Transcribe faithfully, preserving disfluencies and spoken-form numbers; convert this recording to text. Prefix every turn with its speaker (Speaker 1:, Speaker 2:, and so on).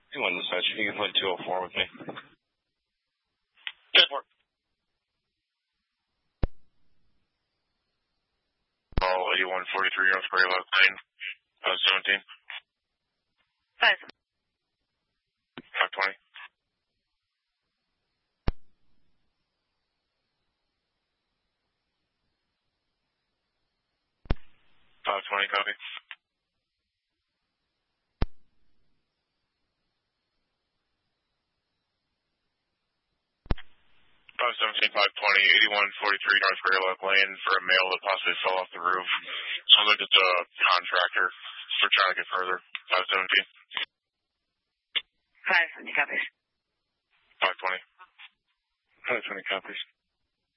Speaker 1: You won this match. You can play two oh four with me.
Speaker 2: Good work.
Speaker 3: Call eighty-one forty-three North Gray Left Lane, uh, seventeen.
Speaker 4: Five.
Speaker 3: five twenty. five twenty, copy. five seventeen, five twenty, eighty-one forty-three North Gray Left Lane for a male that possibly fell off the roof. Sounds like it's a contractor. We're trying to get further. five seventeen.
Speaker 4: Five, copies.
Speaker 3: five twenty.
Speaker 1: five twenty copies.